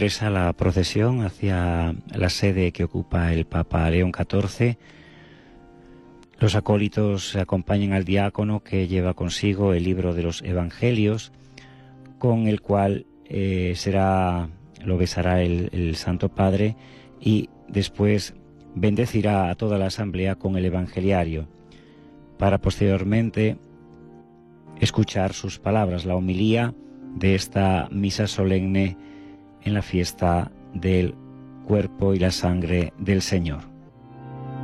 progresa la procesión hacia la sede que ocupa el Papa León XIV. Los acólitos acompañan al diácono, que lleva consigo el libro de los Evangelios, con el cual lo besará el Santo Padre, y después bendecirá a toda la asamblea con el Evangeliario, para posteriormente escuchar sus palabras, la homilía de esta misa solemne en la fiesta del cuerpo y la sangre del Señor.